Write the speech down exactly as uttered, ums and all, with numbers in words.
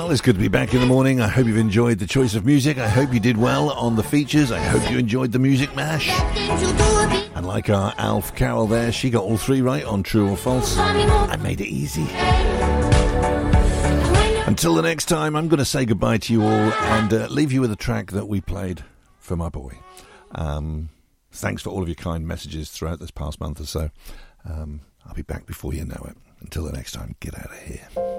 Well, it's good to be back in the morning. I hope you've enjoyed the choice of music. I hope you did well on the features. I hope you enjoyed the music mash. And like our Alf Carol there, she got all three right on true or false. I made it easy. Until the next time, I'm going to say goodbye to you all and uh, leave you with a track that we played for my boy. Um, thanks for all of your kind messages throughout this past month or so. Um, I'll be back before you know it. Until the next time, get out of here.